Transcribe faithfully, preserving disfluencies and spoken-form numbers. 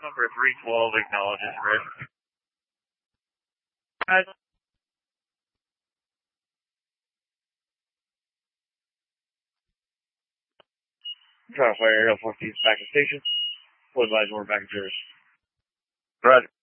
Number three twelve acknowledges risk. Guys. Try to fire Aerial fourteen back to station. Would advise more back in service. Roger.